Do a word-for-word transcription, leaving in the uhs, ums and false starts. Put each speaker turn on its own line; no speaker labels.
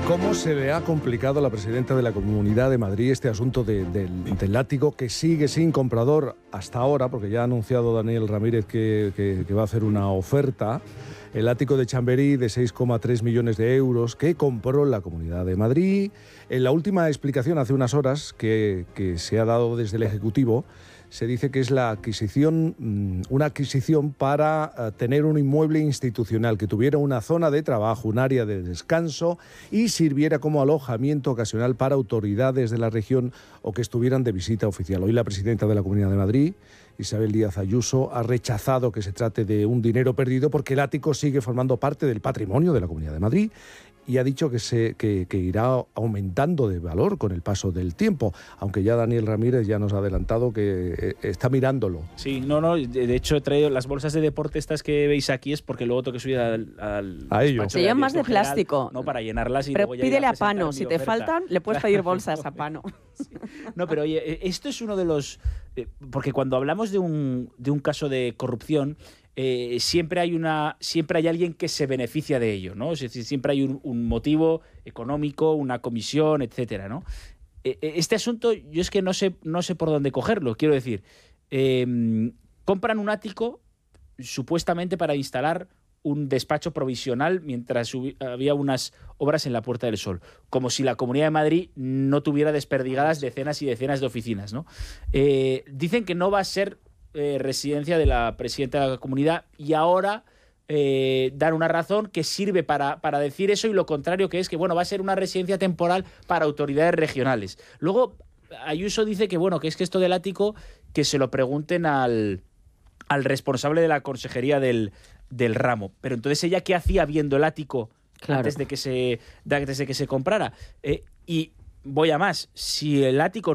¿Cómo se le ha complicado a la presidenta de la Comunidad de Madrid este asunto de, de, del látigo, que sigue sin comprador hasta ahora, porque ya ha anunciado Daniel Ramírez que, que, que va a hacer una oferta? El látigo de Chamberí de seis coma tres millones de euros que compró la Comunidad de Madrid. En la última explicación, hace unas horas, que, que se ha dado desde el Ejecutivo, se dice que es la adquisición, una adquisición para uh, tener un inmueble institucional que tuviera una zona de trabajo, un área de descanso y sirviera como alojamiento ocasional para autoridades de la región o que estuvieran de visita oficial. Hoy la presidenta de la Comunidad de Madrid, Isabel Díaz Ayuso, ha rechazado que se trate de un dinero perdido porque el ático sigue formando parte del patrimonio de la Comunidad de Madrid y ha dicho que, se, que, que irá aumentando de valor con el paso del tiempo, aunque ya Daniel Ramírez ya nos ha adelantado que está mirándolo.
Sí, no, no, de hecho he traído las bolsas de deporte estas que veis aquí, es porque luego tengo que subir al, al
a ello.
Se llaman más de plástico.
No, para llenarlas y
pero
luego ya
pídele
a
a Pano, si te
oferta.
faltan, le puedes pedir bolsas a Pano.
Sí. No, pero oye, esto es uno de los... Eh, porque cuando hablamos de un, de un caso de corrupción, Eh, siempre hay una siempre hay alguien que se beneficia de ello, ¿no? Es decir, siempre hay un, un motivo económico, una comisión, etcétera, ¿no? Eh, este asunto yo es que no sé no sé por dónde cogerlo. Quiero decir, eh, compran un ático supuestamente para instalar un despacho provisional mientras había unas obras en la Puerta del Sol, como si la Comunidad de Madrid no tuviera desperdigadas decenas y decenas de oficinas, ¿no? Eh, dicen que no va a ser Eh, residencia de la presidenta de la Comunidad y ahora eh, dan una razón que sirve para, para decir eso y lo contrario, que es que bueno, va a ser una residencia temporal para autoridades regionales. Luego Ayuso dice que bueno, que es que esto del ático que se lo pregunten al, al responsable de la consejería del, del ramo. Pero entonces ella, ¿qué hacía viendo el ático claro. antes de que se, antes de que se comprara? Eh, y voy a más, si el ático